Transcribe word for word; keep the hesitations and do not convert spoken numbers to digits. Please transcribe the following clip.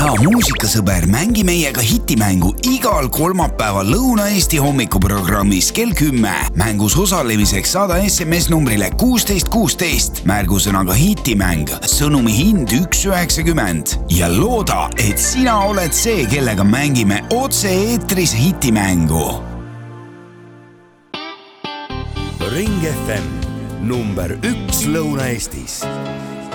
hea muusikasõber, mängi meiega hitimängu igal kolmapäeval Lõuna-Eesti hommikuprogrammis kell kümme. Mängus osalemiseks saada S M S numbrile kuusteist kuusteist, märgusõnaga hitimäng, sõnumi hind üks üheksakümmend ja looda, et sina oled see, kellega mängime otse-eetris hitimängu. Ring F M number üks Lõuna-Eestis.